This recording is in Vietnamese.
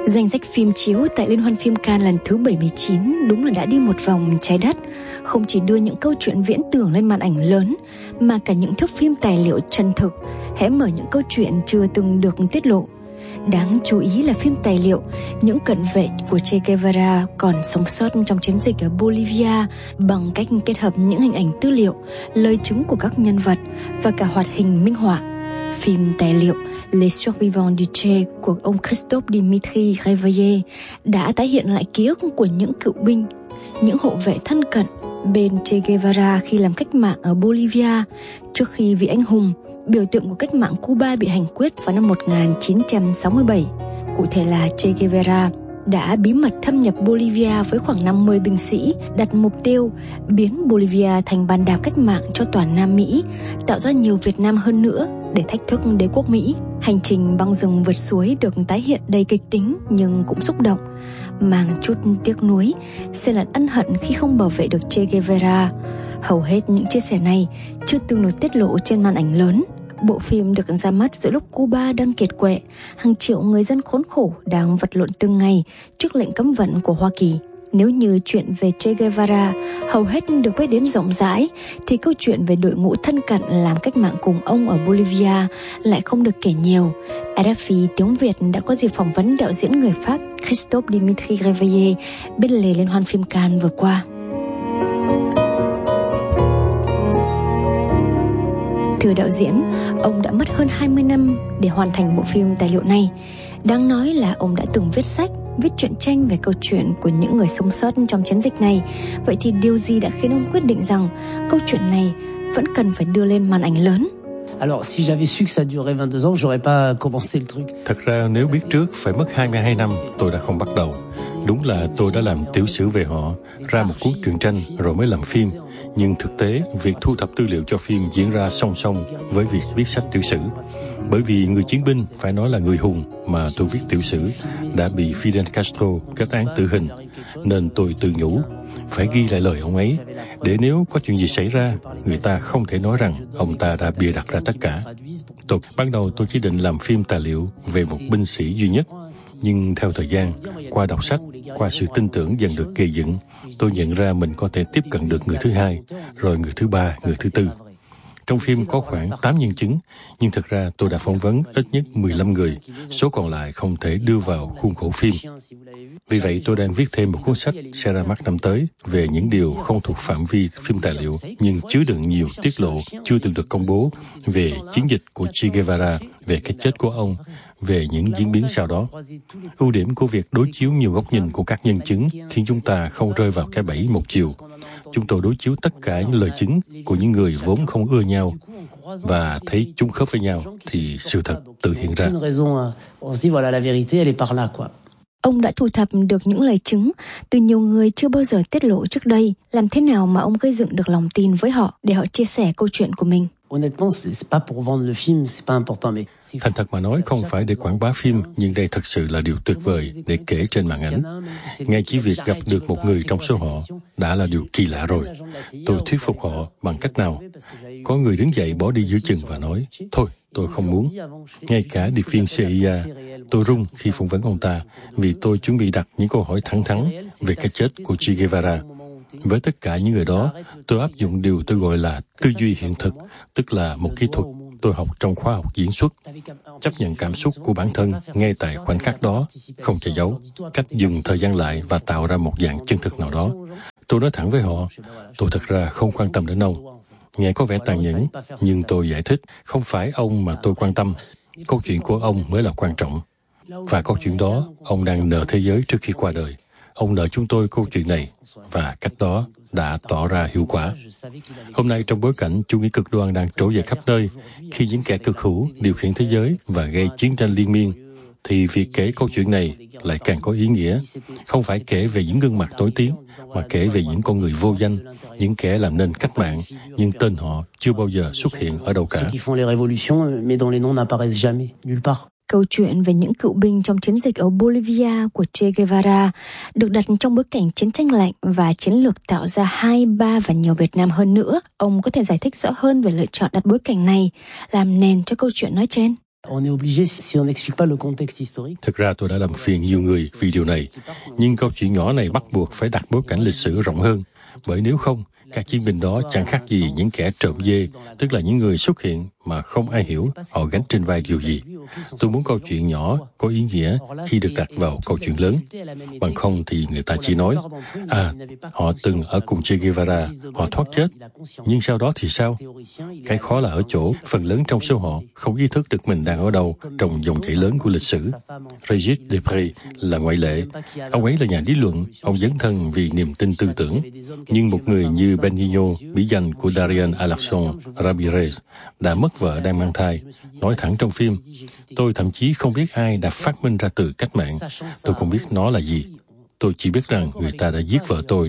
Danh sách phim chiếu tại Liên hoan phim Cannes lần thứ 79 đúng là đã đi một vòng trái đất, không chỉ đưa những câu chuyện viễn tưởng lên màn ảnh lớn, mà cả những thước phim tài liệu chân thực, hé mở những câu chuyện chưa từng được tiết lộ. Đáng chú ý là phim tài liệu những cận vệ của Che Guevara còn sống sót trong chiến dịch ở Bolivia bằng cách kết hợp những hình ảnh tư liệu, lời chứng của các nhân vật và cả hoạt hình minh họa. Phim tài liệu Les Survivants du Che của ông Christophe Dimitri Réveillé đã tái hiện lại ký ức của những cựu binh, những hộ vệ thân cận bên Che Guevara khi làm cách mạng ở Bolivia trước khi vị anh hùng, biểu tượng của cách mạng Cuba bị hành quyết vào năm 1967. Cụ thể là Che Guevara đã bí mật thâm nhập Bolivia với khoảng 50 binh sĩ, đặt mục tiêu biến Bolivia thành bàn đạp cách mạng cho toàn Nam Mỹ, tạo ra nhiều Việt Nam hơn nữa để thách thức đế quốc Mỹ. Hành trình băng rừng vượt suối được tái hiện đầy kịch tính nhưng cũng xúc động, mang chút tiếc nuối, xen lẫn ân hận khi không bảo vệ được Che Guevara. Hầu hết những chia sẻ này chưa từng được tiết lộ trên màn ảnh lớn. Bộ phim được ra mắt giữa lúc Cuba đang kiệt quệ, hàng triệu người dân khốn khổ đang vật lộn từng ngày trước lệnh cấm vận của Hoa Kỳ. Nếu như chuyện về Che Guevara hầu hết được biết đến rộng rãi, thì câu chuyện về đội ngũ thân cận làm cách mạng cùng ông ở Bolivia lại không được kể nhiều. RFI tiếng Việt đã có dịp phỏng vấn đạo diễn người Pháp Christophe Dimitri Réveillé bên lề Liên hoan phim Cannes vừa qua. Thưa đạo diễn, ông đã mất hơn 20 năm để hoàn thành bộ phim tài liệu này. Đáng nói là ông đã từng viết sách, viết truyện tranh về câu chuyện của những người sống sót trong chiến dịch này. Vậy thì điều gì đã khiến ông quyết định rằng câu chuyện này vẫn cần phải đưa lên màn ảnh lớn? Alors, si j'avais su que ça durerait 22 ans, j'aurais pas commencé le truc. Thật ra nếu biết trước phải mất 22 năm, tôi đã không bắt đầu. Đúng là tôi đã làm tiểu sử về họ, ra một cuốn truyện tranh rồi mới làm phim. Nhưng thực tế, việc thu thập tư liệu cho phim diễn ra song song với việc viết sách tiểu sử. Bởi vì người chiến binh phải nói là người hùng mà tôi viết tiểu sử đã bị Fidel Castro kết án tử hình, nên tôi tự nhủ phải ghi lại lời ông ấy, để nếu có chuyện gì xảy ra, người ta không thể nói rằng ông ta đã bịa đặt ra tất cả. Ban đầu tôi chỉ định làm phim tài liệu về một binh sĩ duy nhất, nhưng theo thời gian, qua đọc sách, qua sự tin tưởng dần được gây dựng, tôi nhận ra mình có thể tiếp cận được người thứ hai, rồi người thứ ba, người thứ tư. Trong phim có khoảng 8 nhân chứng, nhưng thực ra tôi đã phỏng vấn ít nhất 15 người, số còn lại không thể đưa vào khuôn khổ phim. Vì vậy tôi đang viết thêm một cuốn sách sẽ ra mắt năm tới về những điều không thuộc phạm vi phim tài liệu, nhưng chứa đựng nhiều tiết lộ chưa từng được công bố về chiến dịch của Che Guevara, về cái chết của ông, về những diễn biến sau đó. Ưu điểm của việc đối chiếu nhiều góc nhìn của các nhân chứng khiến chúng ta không rơi vào cái bẫy một chiều. Chúng tôi đối chiếu tất cả những lời chứng của những người vốn không ưa nhau và thấy chúng khớp với nhau thì sự thật tự hiện ra. Ông đã thu thập được những lời chứng từ nhiều người chưa bao giờ tiết lộ trước đây. Làm thế nào mà ông gây dựng được lòng tin với họ để họ chia sẻ câu chuyện của mình? Thành thật mà nói, không phải để quảng bá phim, nhưng đây thật sự là điều tuyệt vời để kể trên màn ảnh. Ngay chỉ việc gặp được một người trong số họ đã là điều kỳ lạ rồi. Tôi thuyết phục họ bằng cách nào? Có người đứng dậy bỏ đi giữa chừng và nói, thôi, tôi không muốn. Ngay cả điệp viên CIA, tôi run khi phỏng vấn ông ta vì tôi chuẩn bị đặt những câu hỏi thẳng thắn về cái chết của Che Guevara. Với tất cả những người đó, tôi áp dụng điều tôi gọi là tư duy hiện thực, tức là một kỹ thuật tôi học trong khoa học diễn xuất. Chấp nhận cảm xúc của bản thân ngay tại khoảnh khắc đó, không che giấu, cách dừng thời gian lại và tạo ra một dạng chân thực nào đó. Tôi nói thẳng với họ, tôi thật ra không quan tâm đến ông. Nghe có vẻ tàn nhẫn, nhưng tôi giải thích, không phải ông mà tôi quan tâm. Câu chuyện của ông mới là quan trọng. Và câu chuyện đó, ông đang nợ thế giới trước khi qua đời. Ông nợ chúng tôi câu chuyện này, và cách đó đã tỏ ra hiệu quả. Hôm nay trong bối cảnh chủ nghĩa cực đoan đang trỗi dậy khắp nơi, khi những kẻ cực hữu điều khiển thế giới và gây chiến tranh liên miên, thì việc kể câu chuyện này lại càng có ý nghĩa. Không phải kể về những gương mặt nổi tiếng, mà kể về những con người vô danh, những kẻ làm nên cách mạng, nhưng tên họ chưa bao giờ xuất hiện ở đâu cả. Câu chuyện về những cựu binh trong chiến dịch ở Bolivia của Che Guevara được đặt trong bối cảnh chiến tranh lạnh và chiến lược tạo ra 2, 3 và nhiều Việt Nam hơn nữa. Ông có thể giải thích rõ hơn về lựa chọn đặt bối cảnh này làm nền cho câu chuyện nói trên? On est obligé, si on n'explique pas le contexte historique. Thực ra tôi đã làm phiền nhiều người vì điều này, nhưng câu chuyện nhỏ này bắt buộc phải đặt bối cảnh lịch sử rộng hơn, bởi nếu không, các chiến binh đó chẳng khác gì những kẻ trộm dê, tức là những người xuất hiện mà không ai hiểu họ gánh trên vai điều gì. Tôi muốn câu chuyện nhỏ có ý nghĩa khi được đặt vào câu chuyện lớn. Bằng không thì người ta chỉ nói, họ từng ở cùng Che Guevara, họ thoát chết. Nhưng sau đó thì sao? Cái khó là ở chỗ, phần lớn trong số họ không ý thức được mình đang ở đâu trong dòng chảy lớn của lịch sử. Régis Debray là ngoại lệ. Ông ấy là nhà lý luận, ông dấn thân vì niềm tin tư tưởng. Nhưng một người như Benigno, bí danh của Darian Alarcón Ramirez, đã mất vợ đang mang thai, nói thẳng trong phim, tôi thậm chí không biết ai đã phát minh ra từ cách mạng. Tôi không biết nó là gì. Tôi chỉ biết rằng người ta đã giết vợ tôi